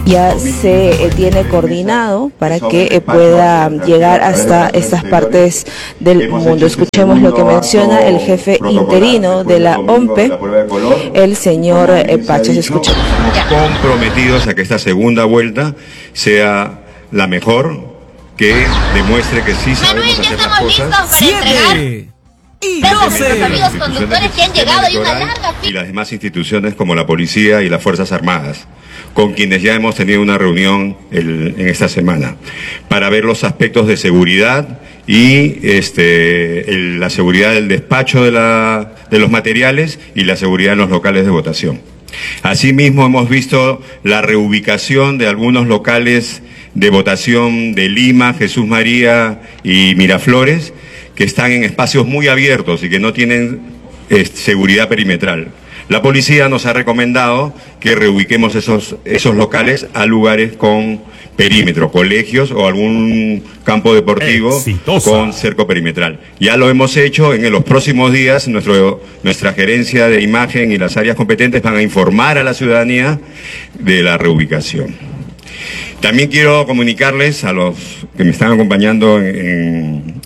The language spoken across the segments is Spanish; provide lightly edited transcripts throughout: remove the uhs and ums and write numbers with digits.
ya se tiene coordinado para que pueda llegar hasta estas partes del mundo. Escuchemos lo que menciona el jefe interino de la OMPE, el señor Pachas. Escuchemos. Estamos comprometidos a que esta segunda vuelta sea la mejor, que demuestre que sí sabemos hacer las cosas. 7 y 12. Amigos conductores que han llegado y una larga y las demás instituciones como la policía y las Fuerzas Armadas, con quienes ya hemos tenido una reunión en esta semana para ver los aspectos de seguridad y la seguridad del despacho de los materiales y la seguridad en los locales de votación. Asimismo, hemos visto la reubicación de algunos locales de votación de Lima, Jesús María y Miraflores, que están en espacios muy abiertos y que no tienen seguridad perimetral. La policía nos ha recomendado que reubiquemos esos locales a lugares con perímetro, colegios o algún campo deportivo con cerco perimetral. Ya lo hemos hecho. En los próximos días nuestra gerencia de imagen y las áreas competentes van a informar a la ciudadanía de la reubicación. También quiero comunicarles a los que me están acompañando en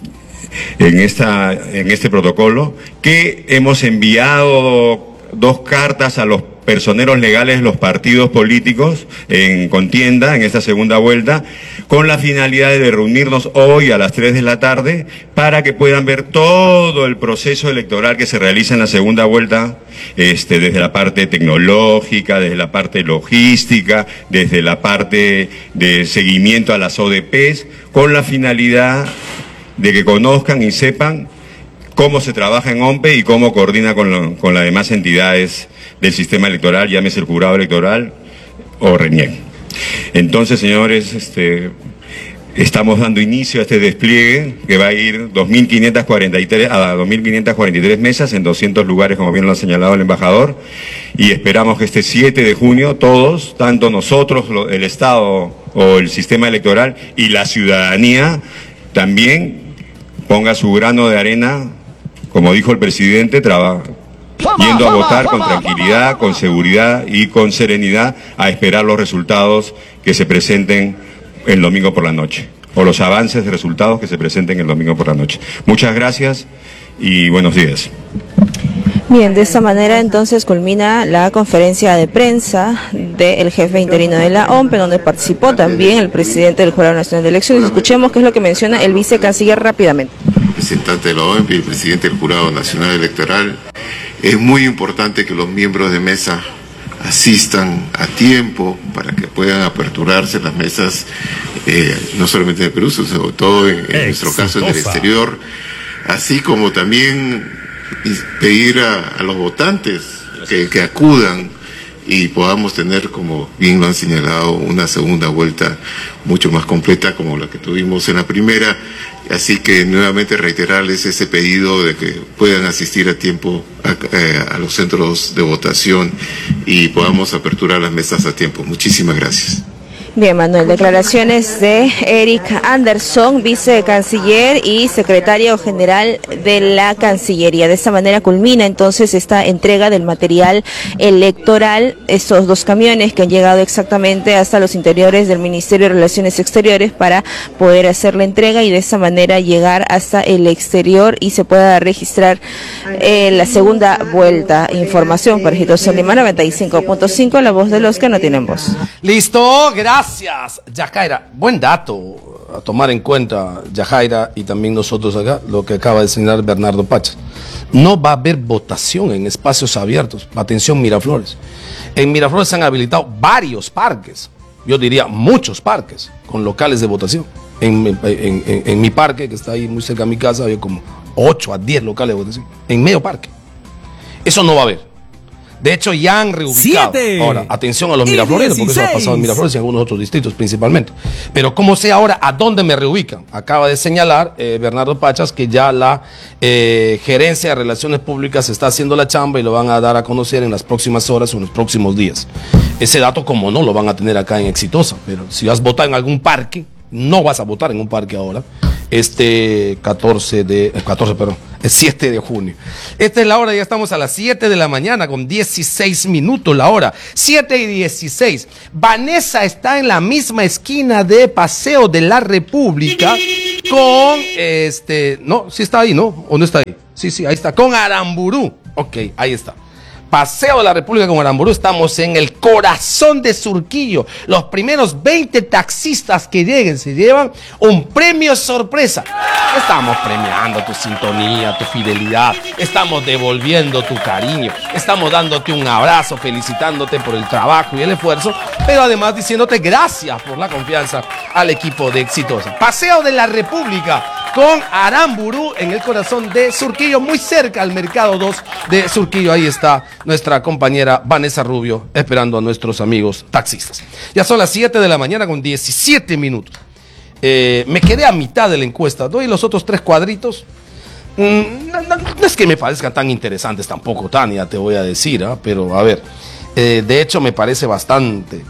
este protocolo que hemos enviado 2 cartas a los personeros legales de los partidos políticos en contienda en esta segunda vuelta, con la finalidad de reunirnos hoy a las 3 de la tarde para que puedan ver todo el proceso electoral que se realiza en la segunda vuelta, desde la parte tecnológica, desde la parte logística, desde la parte de seguimiento a las ODPs, con la finalidad de que conozcan y sepan cómo se trabaja en OMPE y cómo coordina con las demás entidades del sistema electoral, llámese el jurado electoral o RENIEC. Entonces, señores, estamos dando inicio a este despliegue que va a ir 2.543 mesas en 200 lugares, como bien lo ha señalado el embajador, y esperamos que este 7 de junio todos, tanto nosotros, el Estado o el sistema electoral y la ciudadanía, también ponga su grano de arena, como dijo el presidente, yendo a votar con tranquilidad, con seguridad y con serenidad, a esperar los resultados que se presenten el domingo por la noche, o los avances de resultados que se presenten el domingo por la noche. Muchas gracias y buenos días. Bien, de esta manera entonces culmina la conferencia de prensa del jefe interino de la OMPE, donde participó también el presidente del Jurado Nacional de Elecciones. Escuchemos qué es lo que menciona el vicecanciller rápidamente. Representante de la OMPE y el presidente del Jurado Nacional Electoral, es muy importante que los miembros de mesa asistan a tiempo para que puedan aperturarse las mesas, no solamente en el Perú, sino sobre todo en nuestro caso en el exterior, así como también pedir a los votantes que acudan y podamos tener, como bien lo han señalado, una segunda vuelta mucho más completa como la que tuvimos en la primera. Así que nuevamente reiterarles ese pedido de que puedan asistir a tiempo a los centros de votación y podamos aperturar las mesas a tiempo. Muchísimas gracias. Bien, Manuel, declaraciones de Eric Anderson, vicecanciller y secretario general de la Cancillería. De esta manera culmina entonces esta entrega del material electoral, estos 2 camiones que han llegado exactamente hasta los interiores del Ministerio de Relaciones Exteriores para poder hacer la entrega y de esta manera llegar hasta el exterior y se pueda registrar la segunda vuelta. Información para Jitoso Lima 95.5, la voz de los que no tienen voz. Listo, gracias. Yajaira, buen dato a tomar en cuenta, Yajaira, y también nosotros acá, lo que acaba de señalar Bernardo Pachas. No va a haber votación en espacios abiertos. Atención, Miraflores. En Miraflores se han habilitado varios parques, yo diría muchos parques, con locales de votación. En mi parque, que está ahí muy cerca de mi casa, había como 8 a 10 locales de votación, en medio parque. Eso no va a haber. De hecho, ya han reubicado. 7. Ahora, atención a los mirafloreros, porque eso ha pasado en Miraflores y en algunos otros distritos principalmente. Pero ¿cómo sé ahora a dónde me reubican? Acaba de señalar Bernardo Pachas que ya la Gerencia de Relaciones Públicas está haciendo la chamba y lo van a dar a conocer en las próximas horas o en los próximos días. Ese dato, como no, lo van a tener acá en Exitosa. Pero si vas a votar en algún parque, no vas a votar en un parque ahora. El 7 de junio. Esta es la hora, ya estamos a las 7 de la mañana con 16 minutos la hora. 7:16. Vanessa está en la misma esquina de Paseo de la República con no, sí está ahí, ¿no? ¿O no está ahí? Sí, ahí está, con Aramburú. Ok, ahí está. Paseo de la República con Aramburú, estamos en el corazón de Surquillo. Los primeros 20 taxistas que lleguen se llevan un premio sorpresa. Estamos premiando tu sintonía, tu fidelidad, estamos devolviendo tu cariño, estamos dándote un abrazo, felicitándote por el trabajo y el esfuerzo, pero además diciéndote gracias por la confianza al equipo de Exitosa. Paseo de la República con Aramburú en el corazón de Surquillo, muy cerca al Mercado 2 de Surquillo. Ahí está nuestra compañera Vanessa Rubio esperando a nuestros amigos taxistas. Ya son las 7 de la mañana con 17 minutos. Me quedé a mitad de la encuesta. Doy los otros 3 cuadritos. No es que me parezcan tan interesantes tampoco, Tania, te voy a decir, pero a ver, de hecho me parece bastante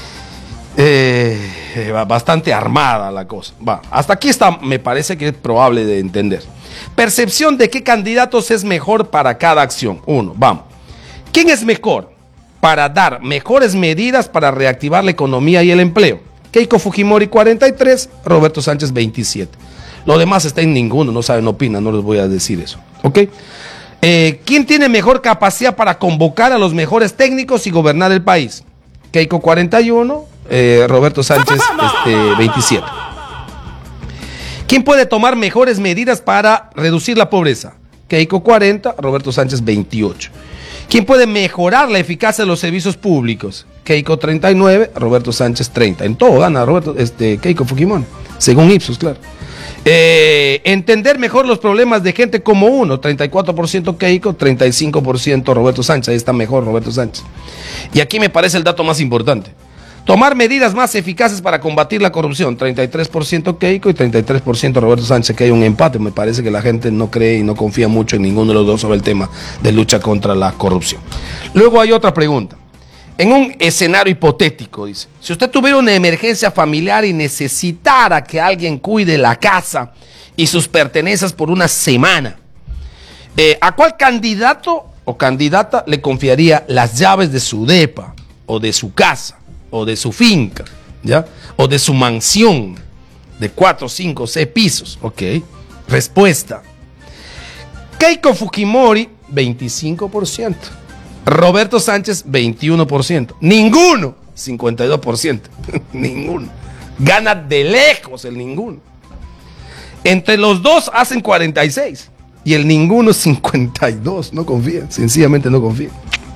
armada la cosa. Hasta aquí está, me parece que es probable de entender. Percepción de qué candidatos es mejor para cada acción. 1, vamos. ¿Quién es mejor para dar mejores medidas para reactivar la economía y el empleo? Keiko Fujimori 43, Roberto Sánchez 27. Lo demás está en ninguno, no saben, no opinan, no les voy a decir eso. ¿Ok? ¿Quién tiene mejor capacidad para convocar a los mejores técnicos y gobernar el país? Keiko 41, Roberto Sánchez 27. ¿Quién puede tomar mejores medidas para reducir la pobreza? Keiko 40, Roberto Sánchez 28. ¿Quién puede mejorar la eficacia de los servicios públicos? Keiko 39, Roberto Sánchez 30. En todo gana Keiko Fujimori, según Ipsos, claro. Entender mejor los problemas de gente como uno, 34% Keiko, 35% Roberto Sánchez. Ahí está mejor Roberto Sánchez. Y aquí me parece el dato más importante. Tomar medidas más eficaces para combatir la corrupción, 33% Keiko y 33% Roberto Sánchez, que hay un empate. Me parece que la gente no cree y no confía mucho en ninguno de los dos sobre el tema de lucha contra la corrupción. Luego hay otra pregunta. En un escenario hipotético, dice, si usted tuviera una emergencia familiar y necesitara que alguien cuide la casa y sus pertenencias por una semana, ¿a cuál candidato o candidata le confiaría las llaves de su depa o de su casa? O de su finca, ¿ya? O de su mansión de 4, 5, 6 pisos. Ok. Respuesta. Keiko Fujimori, 25%. Roberto Sánchez, 21%. Ninguno, 52%. Ninguno. Gana de lejos el ninguno. Entre los dos hacen 46. Y el ninguno 52. No confían, sencillamente no confían.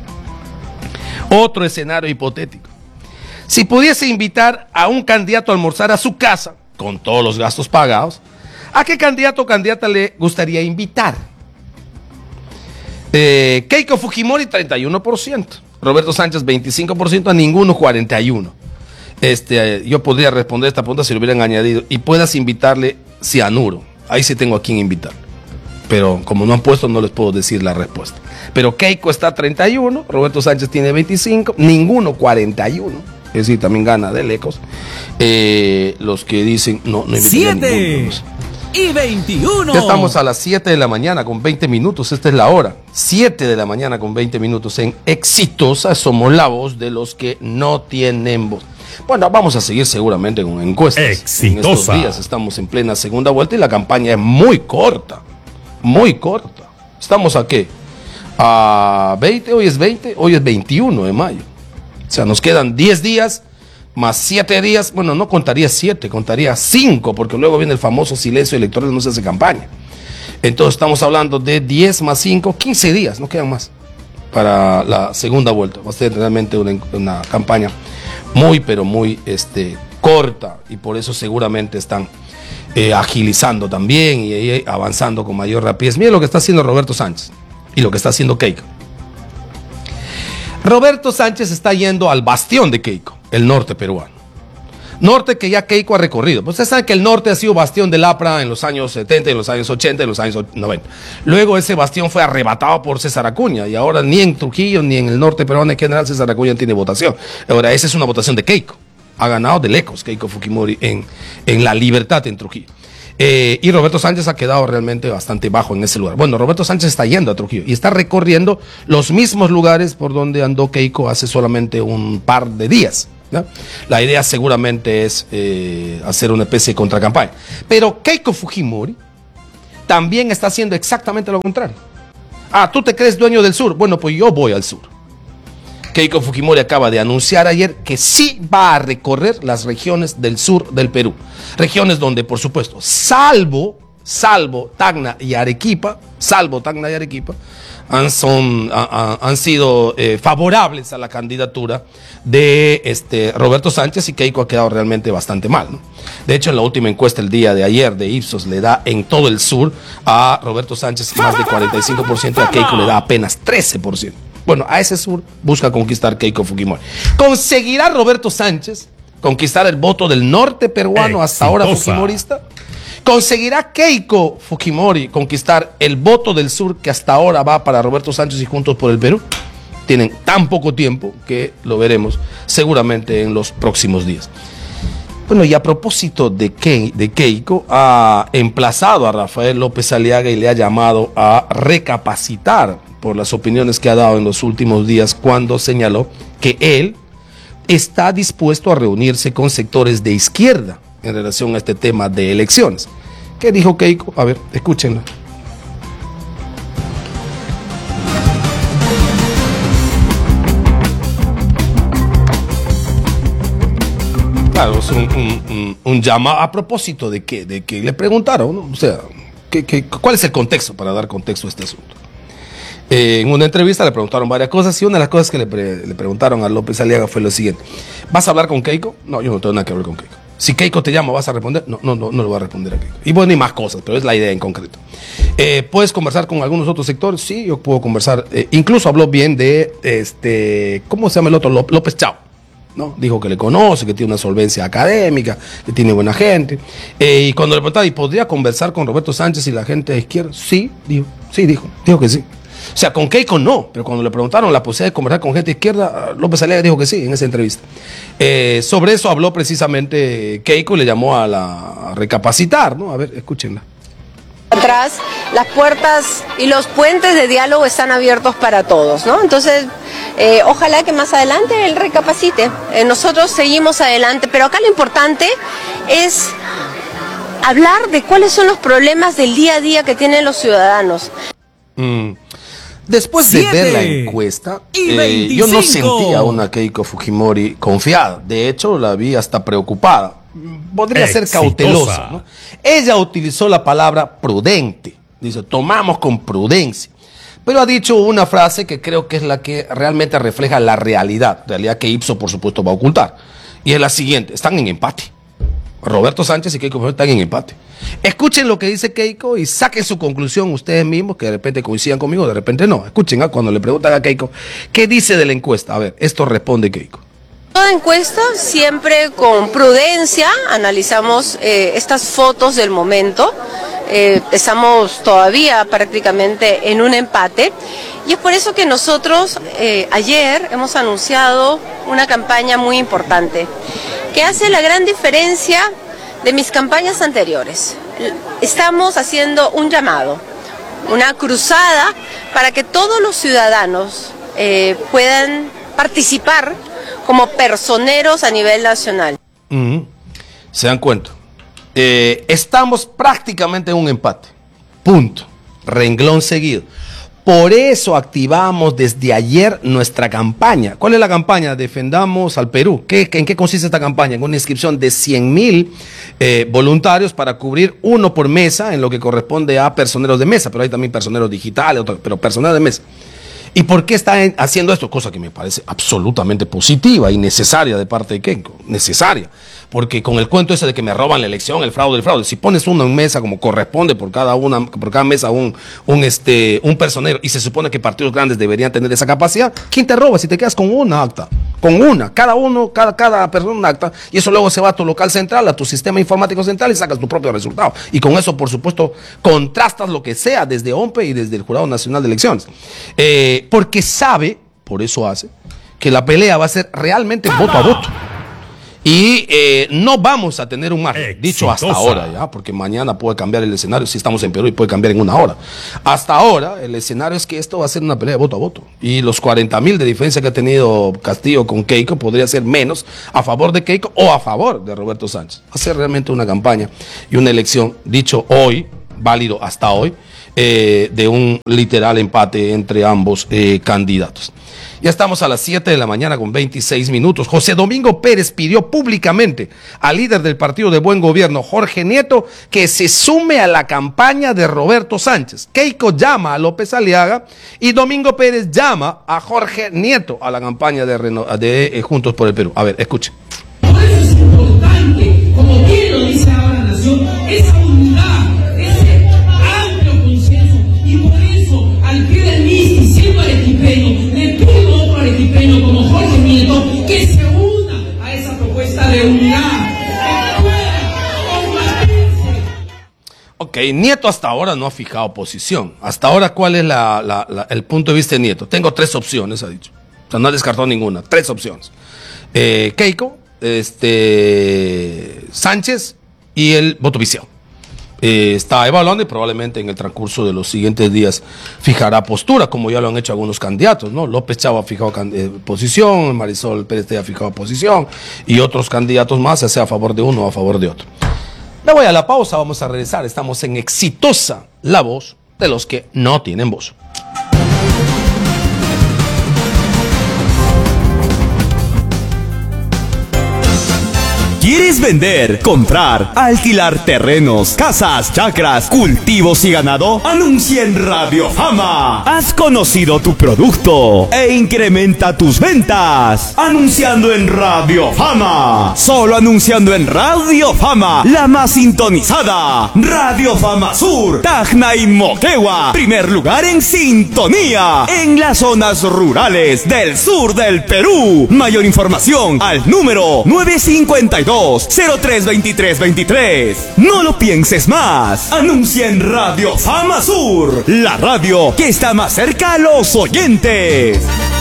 Otro escenario hipotético. Si pudiese invitar a un candidato a almorzar a su casa, con todos los gastos pagados, ¿a qué candidato o candidata le gustaría invitar? Keiko Fujimori, 31%. Roberto Sánchez, 25%. A ninguno, 41%. Yo podría responder esta pregunta si lo hubieran añadido. Y puedas invitarle cianuro. Ahí sí tengo a quién invitar. Pero como no han puesto, no les puedo decir la respuesta. Pero Keiko está 31%. Roberto Sánchez tiene 25%. Ninguno, 41%. Es decir, también gana de lejos. Los que dicen no 7 y 21. Ya estamos a las 7 de la mañana con 20 minutos. Esta es la hora. 7 de la mañana con 20 minutos. En Exitosa somos la voz de los que no tienen voz. Bueno, vamos a seguir seguramente con encuestas. Exitosa. En estos días estamos en plena segunda vuelta y la campaña es muy corta. Muy corta. ¿Estamos a qué? A 20, hoy es 21 de mayo. O sea, nos quedan 10 días más 7 días. Bueno, no contaría 7, contaría 5, porque luego viene el famoso silencio electoral, no se hace campaña. Entonces estamos hablando de 10 más 5, 15 días, no quedan más para la segunda vuelta. Va a ser realmente una campaña muy, pero muy corta, y por eso seguramente están agilizando también y avanzando con mayor rapidez. Miren lo que está haciendo Roberto Sánchez y lo que está haciendo Keiko. Roberto Sánchez está yendo al bastión de Keiko, el norte peruano. Norte que ya Keiko ha recorrido. Pues ustedes saben que el norte ha sido bastión del APRA en los años 70, en los años 80, en los años 90. Luego ese bastión fue arrebatado por César Acuña y ahora ni en Trujillo ni en el norte peruano en general César Acuña tiene votación. Ahora esa es una votación de Keiko. Ha ganado de lejos Keiko Fujimori en La Libertad en Trujillo. Y Roberto Sánchez ha quedado realmente bastante bajo en ese lugar. Bueno, Roberto Sánchez está yendo a Trujillo y está recorriendo los mismos lugares por donde andó Keiko hace solamente un par de días, ¿no? La idea seguramente es hacer una especie de contracampaña. Pero Keiko Fujimori también está haciendo exactamente lo contrario. Ah, ¿tú te crees dueño del sur? Bueno, pues yo voy al sur. Keiko Fujimori acaba de anunciar ayer que sí va a recorrer las regiones del sur del Perú. Regiones donde, por supuesto, salvo Tacna y Arequipa, han sido favorables a la candidatura de Roberto Sánchez, y Keiko ha quedado realmente bastante mal, ¿no? De hecho, en la última encuesta el día de ayer de Ipsos le da en todo el sur a Roberto Sánchez más de 45% y a Keiko le da apenas 13%. Bueno, a ese sur busca conquistar Keiko Fujimori. ¿Conseguirá Roberto Sánchez conquistar el voto del norte peruano hasta ahora fujimorista? ¿Conseguirá Keiko Fujimori conquistar el voto del sur que hasta ahora va para Roberto Sánchez y Juntos por el Perú? Tienen tan poco tiempo que lo veremos seguramente en los próximos días. Bueno, y a propósito de Keiko, ha emplazado a Rafael López Aliaga y le ha llamado a recapacitar por las opiniones que ha dado en los últimos días, cuando señaló que él está dispuesto a reunirse con sectores de izquierda en relación a este tema de elecciones. ¿Qué dijo Keiko? A ver, escúchenlo. Claro, es un llamado a propósito de que le preguntaron, ¿no? O sea, ¿cuál es el contexto, para dar contexto a este asunto? En una entrevista le preguntaron varias cosas, y una de las cosas que le preguntaron a López Aliaga fue lo siguiente: ¿vas a hablar con Keiko? No, yo no tengo nada que hablar con Keiko. Si Keiko te llama, ¿vas a responder? No le voy a responder a Keiko. Y bueno, y más cosas, pero es la idea en concreto. ¿Puedes conversar con algunos otros sectores? Sí, yo puedo conversar. Incluso habló bien de, ¿cómo se llama el otro? López Chao, ¿no? Dijo que le conoce, que tiene una solvencia académica, que tiene buena gente. Y cuando le preguntaba, ¿y podría conversar con Roberto Sánchez y la gente de izquierda? Sí, dijo que sí. O sea, con Keiko no, pero cuando le preguntaron la posibilidad de conversar con gente de izquierda, López Aliaga dijo que sí en esa entrevista. Sobre eso habló precisamente Keiko y le llamó a recapacitar, ¿no? A ver, escúchenla. Atrás, las puertas y los puentes de diálogo están abiertos para todos, ¿no? Entonces, ojalá que más adelante él recapacite. Nosotros seguimos adelante, pero acá lo importante es hablar de cuáles son los problemas del día a día que tienen los ciudadanos. Después de ver la encuesta, yo no sentía una Keiko Fujimori confiada. De hecho, la vi hasta preocupada. Podría ser cautelosa, ¿no? Ella utilizó la palabra prudente. Dice, tomamos con prudencia. Pero ha dicho una frase que creo que es la que realmente refleja la realidad que Ipsos, por supuesto, va a ocultar. Y es la siguiente: están en empate. Roberto Sánchez y Keiko Fujimori están en empate. Escuchen lo que dice Keiko y saquen su conclusión ustedes mismos, que de repente coincidan conmigo, de repente no. Escuchen cuando le preguntan a Keiko qué dice de la encuesta. A ver, esto responde Keiko. Toda encuesta, siempre con prudencia, analizamos estas fotos del momento. Estamos todavía prácticamente en un empate, y es por eso que nosotros ayer hemos anunciado una campaña muy importante que hace la gran diferencia de mis campañas anteriores. Estamos haciendo un llamado, una cruzada para que todos los ciudadanos puedan participar como personeros a nivel nacional. ¿Se dan cuenta? Estamos prácticamente en un empate. Punto. Renglón seguido. Por eso activamos desde ayer nuestra campaña. ¿Cuál es la campaña? Defendamos al Perú. ¿En qué consiste esta campaña? En una inscripción de 100,000 voluntarios para cubrir uno por mesa, en lo que corresponde a personeros de mesa, pero hay también personeros digitales, pero personeros de mesa. ¿Y por qué está haciendo esto? Cosa que me parece absolutamente positiva y necesaria de parte de Keiko. Necesaria. Porque con el cuento ese de que me roban la elección, el fraude, si pones uno en mesa como corresponde por cada mesa un personero, y se supone que partidos grandes deberían tener esa capacidad, ¿quién te roba si te quedas con una acta? Con una, cada persona un acta, y eso luego se va a tu local central, a tu sistema informático central, y sacas tu propio resultado. Y con eso, por supuesto, contrastas lo que sea desde OMPE y desde el Jurado Nacional de Elecciones. Porque sabe, por eso hace, que la pelea va a ser realmente voto a voto. Y no vamos a tener un margen, Exitosa. dicho hasta ahora, ¿ya? Porque mañana puede cambiar el escenario, si estamos en Perú y puede cambiar en una hora. Hasta ahora, el escenario es que esto va a ser una pelea de voto a voto. Y los 40.000 de diferencia que ha tenido Castillo con Keiko podría ser menos a favor de Keiko o a favor de Roberto Sánchez. Va a ser realmente una campaña y una elección, dicho hoy, válido hasta hoy, de un literal empate entre ambos candidatos. Ya estamos a las 7 de la mañana con 26 minutos. José Domingo Pérez pidió públicamente al líder del Partido de Buen Gobierno, Jorge Nieto, que se sume a la campaña de Roberto Sánchez. Keiko llama a López Aliaga y Domingo Pérez llama a Jorge Nieto a la campaña de Juntos por el Perú. A ver, escuchen. Por eso es importante, como bien lo dice ahora la Nación, esa unidad, ese amplio consenso. Y por eso, al pie del mismo, siendo arequipeño, le pido a otro arequipeño como Jorge Nieto que se una a esa propuesta de unidad. Que pueda combatirse. Ok, Nieto hasta ahora no ha fijado posición. Hasta ahora, ¿cuál es el punto de vista de Nieto? Tengo 3 opciones, ha dicho. O sea, no ha descartado ninguna. 3 opciones. Keiko, Sánchez y el voto viciado. Está evaluando y probablemente en el transcurso de los siguientes días fijará postura, como ya lo han hecho algunos candidatos, ¿no? López Chava ha fijado posición, Marisol Pérez ha fijado posición y otros candidatos más, ya sea a favor de uno o a favor de otro. Me voy a la pausa, vamos a regresar. Estamos en Exitosa, la voz de los que no tienen voz. ¿Quieres vender, comprar, alquilar terrenos, casas, chacras, cultivos y ganado? Anuncia en Radio Fama. Has conocido tu producto e incrementa tus ventas. Anunciando en Radio Fama. Solo anunciando en Radio Fama, la más sintonizada. Radio Fama Sur, Tacna y Moquegua. Primer lugar en sintonía en las zonas rurales del sur del Perú. Mayor información al número 952-032323. No lo pienses más. Anuncia en Radio Fama Sur, la radio que está más cerca a los oyentes.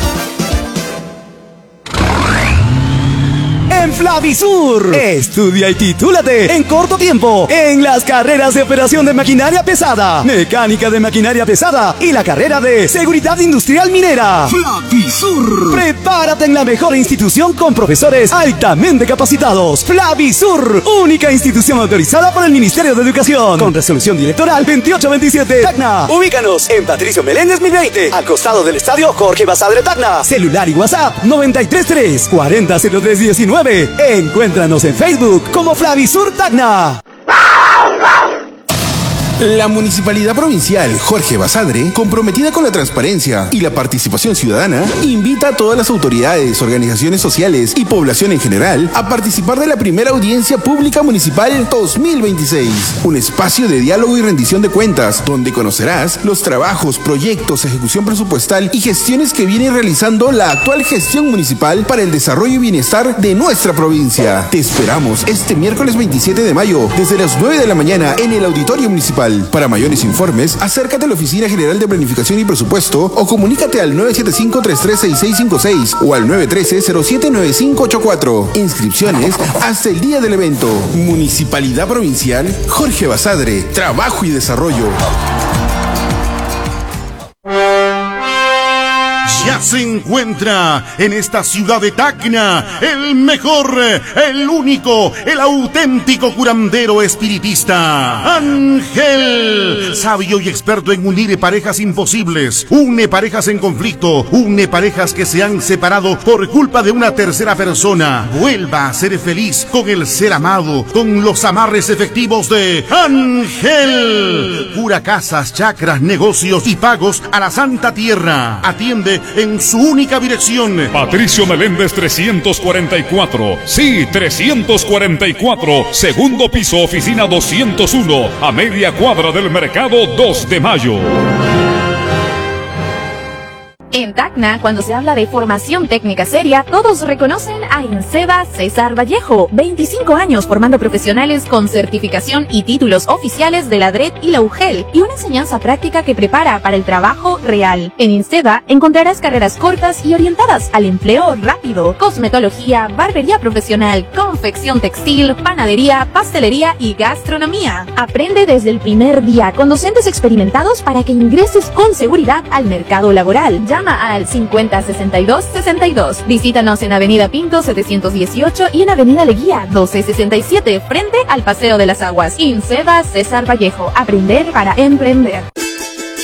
En Flavisur, estudia y titúlate en corto tiempo en las carreras de operación de maquinaria pesada, mecánica de maquinaria pesada y la carrera de seguridad industrial minera. Flavisur, prepárate en la mejor institución con profesores altamente capacitados. Flavisur, única institución autorizada por el Ministerio de Educación, con resolución directoral 2827 Tacna. Ubícanos en Patricio Meléndez 1020, al costado del estadio Jorge Basadre Tacna. Celular y WhatsApp 933 400319. Encuéntranos en Facebook como Flavisur Tacna. La Municipalidad Provincial Jorge Basadre, comprometida con la transparencia y la participación ciudadana, invita a todas las autoridades, organizaciones sociales y población en general a participar de la primera audiencia pública municipal 2026, un espacio de diálogo y rendición de cuentas, donde conocerás los trabajos, proyectos, ejecución presupuestal y gestiones que viene realizando la actual gestión municipal para el desarrollo y bienestar de nuestra provincia. Te esperamos este miércoles 27 de mayo, desde las 9 de la mañana en el Auditorio Municipal. Para mayores informes, acércate a la Oficina General de Planificación y Presupuesto o comunícate al 975-336656 o al 913-079584. Inscripciones hasta el día del evento. Municipalidad Provincial Jorge Basadre. Trabajo y desarrollo. Ya se encuentra en esta ciudad de Tacna el mejor, el único, el auténtico curandero espiritista, Ángel, sabio y experto en unir parejas imposibles, une parejas en conflicto, une parejas que se han separado por culpa de una tercera persona. Vuelva a ser feliz con el ser amado, con los amarres efectivos de Ángel. Cura casas, chacras, negocios y pagos a la Santa Tierra. Atiende en su única dirección. Patricio Meléndez 344. Sí, 344. Segundo piso, oficina 201. A media cuadra del mercado 2 de mayo. En Tacna, cuando se habla de formación técnica seria, todos reconocen a INSEBA César Vallejo. 25 años formando profesionales con certificación y títulos oficiales de la DRED y la UGEL, y una enseñanza práctica que prepara para el trabajo real. En INSEBA encontrarás carreras cortas y orientadas al empleo rápido: cosmetología, barbería profesional, confección textil, panadería, pastelería y gastronomía. Aprende desde el primer día con docentes experimentados para que ingreses con seguridad al mercado laboral. Llama al 506262. Visítanos en Avenida Pinto 718 y en Avenida Leguía 1267, frente al Paseo de las Aguas. INSEBA César Vallejo. Aprender para emprender.